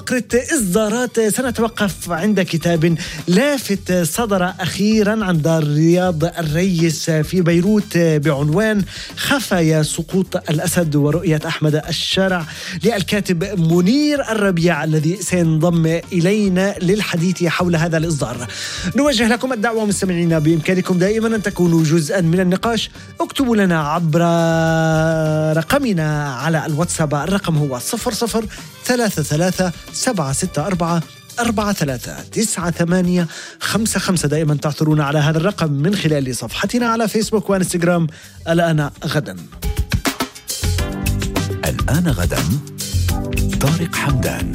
فقرة إصدارات سنتوقف عند كتاب لافت صدر أخيرا عن دار رياض الريس في بيروت بعنوان خفايا سقوط الأسد ورؤية أحمد الشارع للكاتب منير الربيع الذي سينضم إلينا للحديث حول هذا الإصدار. نوجه لكم الدعوة مستمعينا، بإمكانكم دائما أن تكونوا جزءا من النقاش. اكتبوا لنا عبر رقمنا على الواتساب، الرقم هو 003364439855. دائما تعثرون على هذا الرقم من خلال صفحتنا على فيسبوك وانستغرام. الآن غدا. الآن غدا طارق حمدان.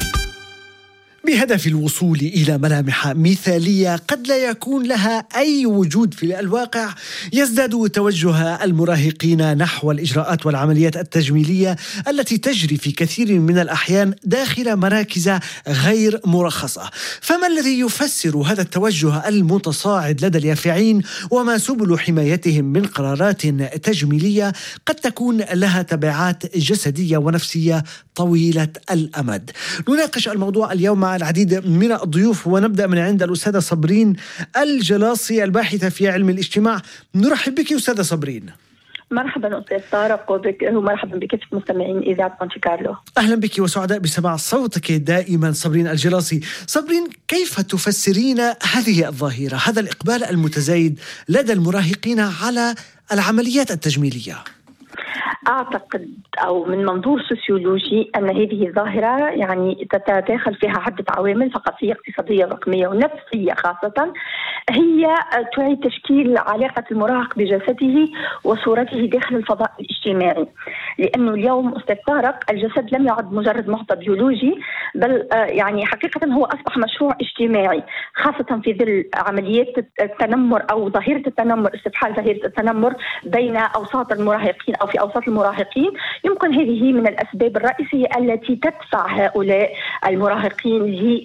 بهدف الوصول إلى ملامح مثالية قد لا يكون لها أي وجود في الواقع، يزداد توجه المراهقين نحو الإجراءات والعمليات التجميلية التي تجري في كثير من الأحيان داخل مراكز غير مرخصة. فما الذي يفسر هذا التوجه المتصاعد لدى اليافعين، وما سبل حمايتهم من قرارات تجميلية قد تكون لها تبعات جسدية ونفسية طويلة الأمد؟ نناقش الموضوع اليوم مع العديد من الضيوف، ونبدأ من عند الأستاذة صابرين الجلاصي الباحثة في علم الاجتماع. نرحب بك أستاذة صابرين. مرحبا أستاذ طارق ومرحبا بك مستمعين إذاعة مونتي كارلو. أهلا بك وسعداء بسماع صوتك دائما صابرين الجلاصي. صابرين، كيف تفسرين هذه الظاهرة، هذا الإقبال المتزايد لدى المراهقين على العمليات التجميلية؟ أعتقد أو من منظور سوسيولوجي أن هذه الظاهرة يعني تتداخل فيها عدة عوامل ثقافية اقتصادية رقمية ونفسية خاصة، هي تعيد تشكيل علاقة المراهق بجسده وصورته داخل الفضاء الاجتماعي. لأنه اليوم أستاذ طارق الجسد لم يعد مجرد معطى بيولوجي، بل يعني حقيقة هو أصبح مشروع اجتماعي، خاصة في ظل عمليات التنمر أو ظاهرة التنمر، استفحال ظاهرة التنمر بين أوساط المراهقين أو في أوساط المراهقين. يمكن هذه من الأسباب الرئيسية التي تدفع هؤلاء المراهقين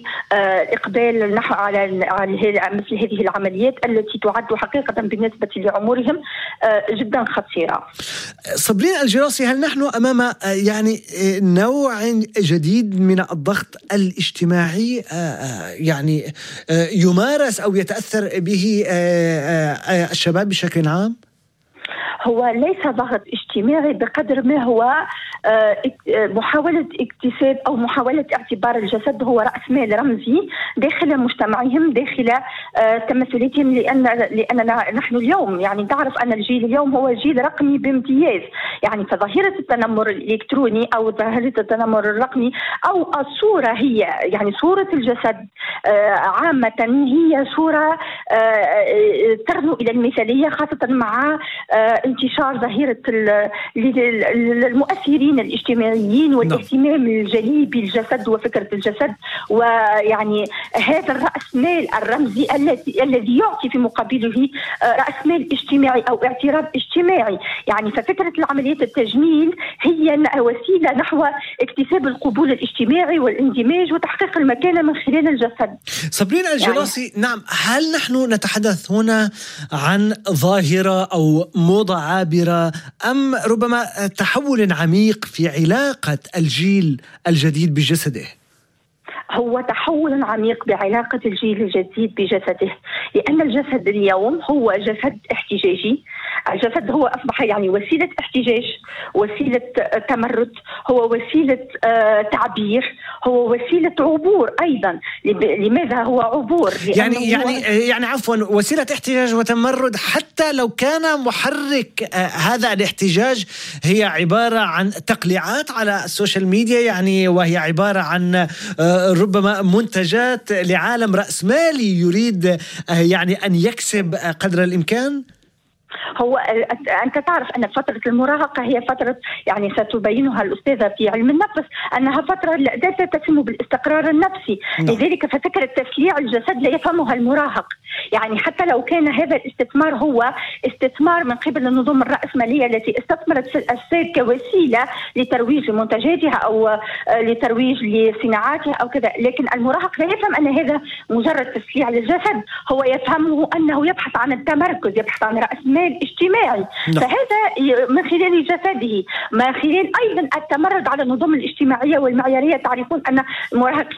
لإقبال نحو على مثل هذه العمليات التي تعد حقيقة بالنسبة لعمرهم جدا خطيرة. صابرين الجلاصي، هل نحن أمام يعني نوع جديد من الضغط الاجتماعي يعني يمارس أو يتأثر به الشباب بشكل عام؟ هو ليس ضغط اجتماعي بقدر ما هو محاولة اكتساب أو محاولة اعتبار الجسد هو رأس مال رمزي داخل مجتمعهم، داخل تمثلاتهم. لأننا نحن اليوم يعني تعرف أن الجيل اليوم هو جيل رقمي بامتياز، يعني فظاهرة التنمر الإلكتروني أو ظاهرة التنمر الرقمي أو الصورة هي يعني صورة الجسد عامة هي صورة ترنو إلى المثالية، خاصة مع انتشار ظاهرة المؤثرين الاجتماعيين والاهتمام الجلي بالجسد وفكرة الجسد، ويعني هذا الرأس مال الرمزي الذي يعطي في مقابله رأس مال اجتماعي أو اعتراف اجتماعي. يعني ففكرة العمليات التجميل هي وسيلة نحو اكتساب القبول الاجتماعي والاندماج وتحقيق المكانة من خلال الجسد. صابرين الجلاصي، يعني نعم، هل نحن نتحدث هنا عن ظاهرة أو موضة عابرة أم ربما تحول عميق في علاقة الجيل الجديد بجسده؟ هو تحول عميق بعلاقة الجيل الجديد بجسده، لأن الجسد اليوم هو جسد احتجاجي. الجسد هو أصبح يعني وسيلة احتجاج، وسيلة تمرد، هو وسيلة تعبير، هو وسيلة عبور أيضا. لماذا هو عبور؟ يعني عفوا، وسيلة احتجاج وتمرد، حتى لو كان محرك هذا الاحتجاج هي عبارة عن تقليعات على السوشيال ميديا، يعني وهي عبارة عن ربما منتجات لعالم رأسمالي يريد يعني أن يكسب قدر الإمكان. هو أنت تعرف أن فترة المراهقة هي فترة يعني ستبينها الأستاذة في علم النفس أنها فترة لا تتسم بالاستقرار النفسي. لذلك ففكرة تسليع الجسد لا يفهمها المراهق. يعني حتى لو كان هذا الاستثمار هو استثمار من قبل النظم الرأسمالية التي استثمرت في الأجساد كوسيلة لترويج منتجاتها أو لترويج لصناعاتها أو كذا، لكن المراهق لا يفهم أن هذا مجرد تسليع للجسد، هو يفهمه أنه يبحث عن التمركز، يبحث عن رأس مال اجتماعي. فهذا من خلال جسده، من خلال أيضا التمرد على النظم الاجتماعية والمعيارية. تعرفون أن المراهقين